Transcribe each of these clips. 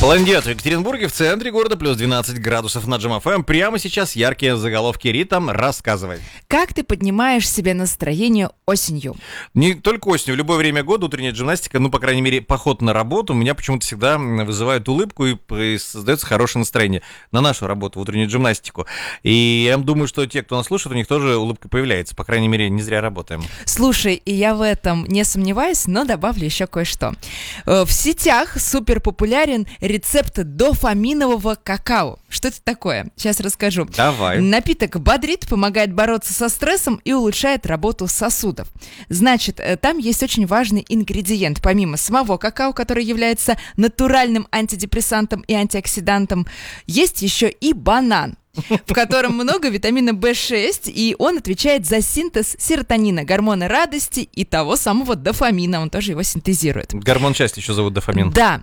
Поландет в Екатеринбурге, в центре города, плюс 12 градусов на Джем ФМ. Прямо сейчас яркие заголовки. Ритм, рассказывай. Как ты поднимаешь себе настроение осенью? Не только осенью, в любое время года утренняя гимнастика, по крайней мере, поход на работу, у меня почему-то всегда вызывает улыбку и создается хорошее настроение на нашу работу, в утреннюю гимнастику. И я думаю, что те, кто нас слушает, у них тоже улыбка появляется. По крайней мере, не зря работаем. Слушай, и я в этом не сомневаюсь, но добавлю еще кое-что. В сетях супер популярен рецепт дофаминового какао. Что это такое? Сейчас расскажу. Давай. Напиток бодрит, помогает бороться со стрессом и улучшает работу сосудов. Значит, там есть очень важный ингредиент. Помимо самого какао, который является натуральным антидепрессантом и антиоксидантом, есть еще и банан, в котором много витамина В6, и он отвечает за синтез серотонина, гормона радости и того самого дофамина. Он тоже его синтезирует. Гормон счастья еще зовут дофамин. Да.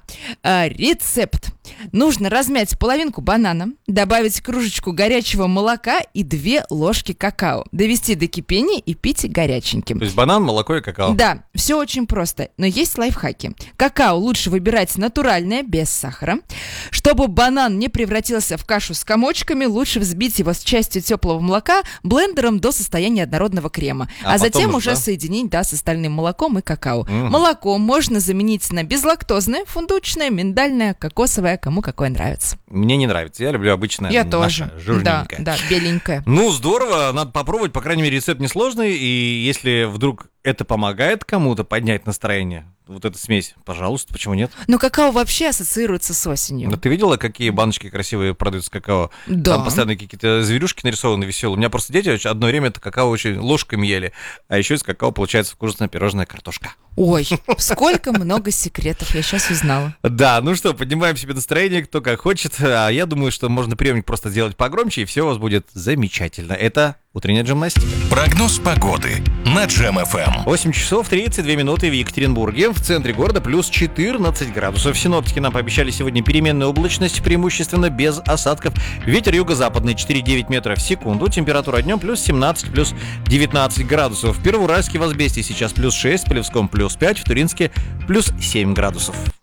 Рецепт. Нужно размять половинку банана, добавить кружечку горячего молока и 2 ложки какао. Довести до кипения и пить горяченьким. То есть банан, молоко и какао. Да, все очень просто, но есть лайфхаки. Какао лучше выбирать натуральное, без сахара. Чтобы банан не превратился в кашу с комочками, лучше взбить его с частью теплого молока блендером до состояния однородного крема. А затем уже соединить, с остальным молоком и какао. Молоко можно заменить на безлактозное, фундучное, миндальное, кокосовое, кому какое нравится. Мне не нравится, я люблю обычное. Я тоже. Жирненькое. Да, беленькое. Здорово, надо попробовать, по крайней мере, рецепт несложный, и если вдруг это помогает кому-то поднять настроение, вот эта смесь, пожалуйста, почему нет? Но какао вообще ассоциируется с осенью. Ты видела, какие баночки красивые продаются какао? Да. Там постоянно какие-то зверюшки нарисованы веселые. У меня просто дети одно время это какао очень ложками ели, а еще из какао получается вкусная пирожная картошка. Ой, сколько много секретов, я сейчас узнала. Да, поднимаем себе настроение, кто как хочет. А я думаю, что можно приемник просто сделать погромче, и все у вас будет замечательно. Это утренняя гимнастика. Прогноз погоды на Джем ФМ. 8 часов 32 минуты в Екатеринбурге. В центре города плюс 14 градусов. Синоптики нам пообещали сегодня переменную облачность, преимущественно без осадков. Ветер юго-западный 4,9 метров в секунду. Температура днем плюс 17, плюс 19 градусов. В Первоуральске в Азбесте сейчас плюс 6, в Полевском плюс 5, в Туринске плюс 7 градусов.